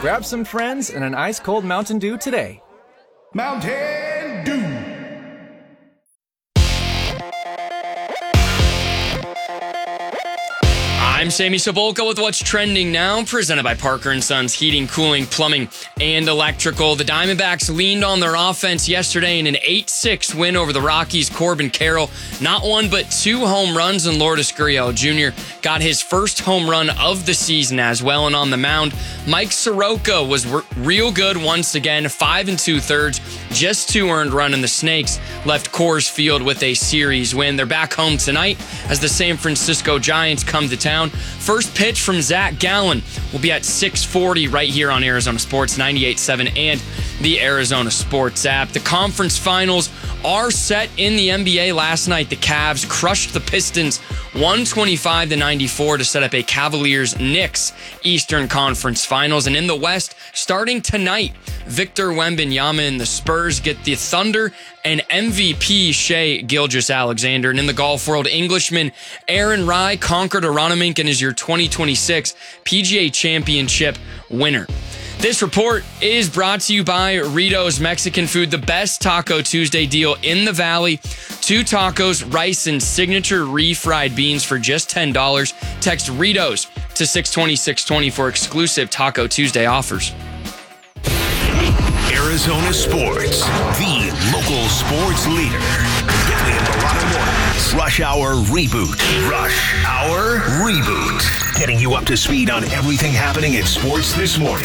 Grab some friends and an ice-cold Mountain Dew today. Mountain Dew. I'm Sammy Cebulka with What's Trending Now, presented by Parker & Sons Heating, Cooling, Plumbing, and Electrical. The Diamondbacks leaned on their offense yesterday in an 8-6 win over the Rockies. Corbin Carroll, not one but two home runs, and Lourdes Gurriel Jr. got his first home run of the season as well. And on the mound, Mike Soroka was real good once again, 5 2/3, just 2 earned run, and the Snakes left Coors Field with a series win. They're back home tonight as the San Francisco Giants come to town. First pitch from Zach Gallen will be at 6:40 right here on Arizona Sports 98.7 and the Arizona Sports app. The conference finals are set in the NBA. Last night, the Cavs crushed the Pistons 125-94 to set up a Cavaliers-Knicks Eastern Conference Finals. And in the West, starting tonight, Victor Wembanyama and the Spurs get the Thunder and MVP Shai Gilgeous-Alexander. And in the golf world, Englishman Aaron Rai conquered Aronimink and is your 2026 PGA Championship winner. This report is brought to you by Rito's Mexican Food, the best Taco Tuesday deal in the Valley. 2 tacos, rice, and signature refried beans for just $10. Text Rito's to 620-620 for exclusive Taco Tuesday offers. Arizona Sports, the local sports leader. Daily and Barada Mornings. Rush Hour Reboot. Rush Hour Reboot. Getting you up to speed on everything happening in sports this morning.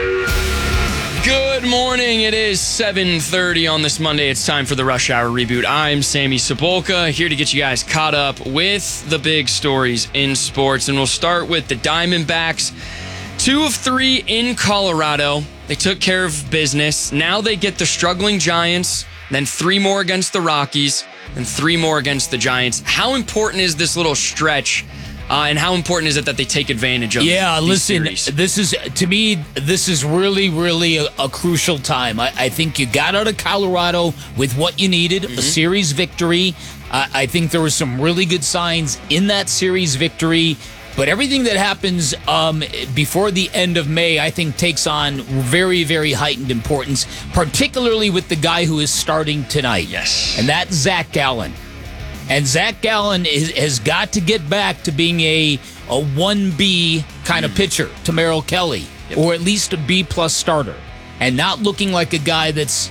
Good morning. It is 7:30 on this Monday. It's time for the Rush Hour Reboot. I'm Sammy Cebulka, here to get you guys caught up with the big stories in sports. And we'll start with the Diamondbacks. 2 of 3 in Colorado. They took care of business. Now they get the struggling Giants, then 3 more against the Rockies, and 3 more against the Giants. How important is this little stretch? And how important is it that they take advantage of these series? This is, to me, this is really, really a crucial time. I think you got out of Colorado with what you needed, a series victory. I think there were some really good signs in that series victory. But everything that happens before the end of May, I think, takes on very, very heightened importance, particularly with the guy who is starting tonight. Yes. And that's Zach Gallen. And Zach Gallen has got to get back to being a 1B kind of pitcher to Merrill Kelly, or at least a B+ starter, and not looking like a guy that's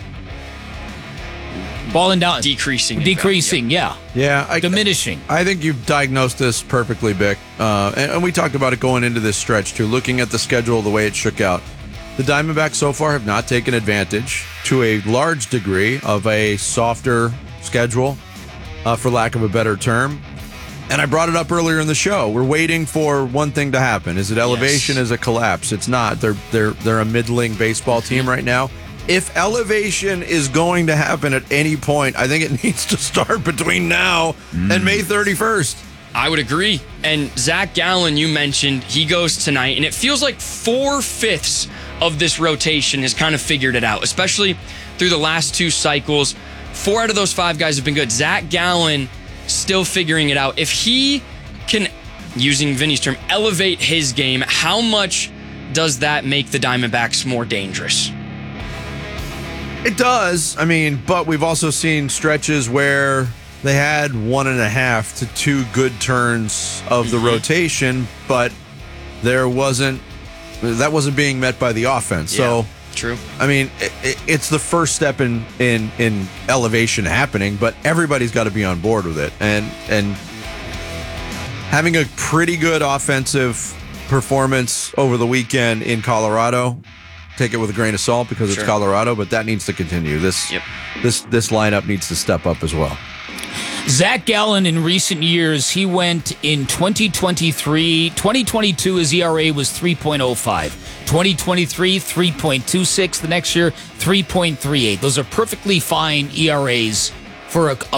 falling down. Decreasing, yeah. Diminishing. I think you've diagnosed this perfectly, Bick. And we talked about it going into this stretch, too, looking at the schedule, the way it shook out. The Diamondbacks so far have not taken advantage, to a large degree, of a softer schedule, for lack of a better term. And I brought it up earlier in the show. We're waiting for one thing to happen. Is it elevation? Is it collapse? It's not. They're a middling baseball team right now. If elevation is going to happen at any point, I think it needs to start between now and May 31st. I would agree. And Zach Gallen, you mentioned, he goes tonight, and it feels like 4/5 of this rotation has kind of figured it out, especially through the last 2 cycles. 4 out of those 5 guys have been good. Zach Gallen still figuring it out. If he can, using Vinny's term, elevate his game, how much does that make the Diamondbacks more dangerous? It does. I mean, but we've also seen stretches where they had 1.5 to 2 good turns of the rotation, but that wasn't being met by the offense. Yeah, so true. I mean, it's the first step in elevation happening, but everybody's got to be on board with it. And having a pretty good offensive performance over the weekend in Colorado, take it with a grain of salt because it's Colorado, but that needs to continue. This lineup needs to step up as well. Zach Gallen, in recent years, he went in 2023. 2022, his ERA was 3.05. 2023, 3.26. The next year, 3.38. Those are perfectly fine ERAs for a